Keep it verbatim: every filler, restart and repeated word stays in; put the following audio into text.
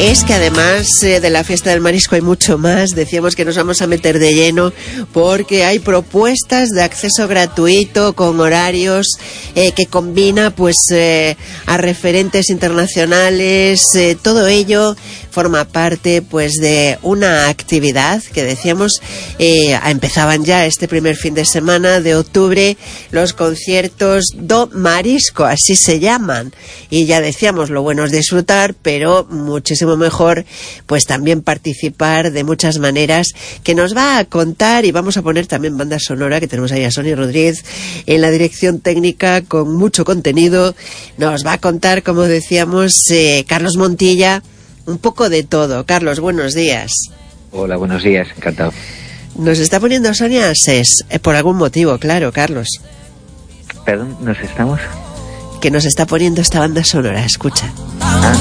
es que además eh, de la fiesta del marisco hay mucho más. Decíamos que nos vamos a meter de lleno porque hay propuestas de acceso gratuito con horarios eh, que combina pues eh, a referentes internacionales. Eh, todo ello forma parte pues de una actividad que decíamos eh, empezaban ya este primer fin de semana de octubre, los conciertos do marisco, así se llaman, y ya decíamos, lo bueno es disfrutar, pero muchísimo mejor pues también participar de muchas maneras, que nos va a contar, y vamos a poner también banda sonora, que tenemos ahí a Sonia Rodríguez en la dirección técnica con mucho contenido. Nos va a contar, como decíamos, eh, Carlos Montilla, un poco de todo. Carlos, buenos días. Hola, buenos días, encantado. Nos está poniendo Sonia Ses, eh, por algún motivo, claro, Carlos. Perdón, ¿nos estamos? Que nos está poniendo esta banda sonora, escucha. Ah.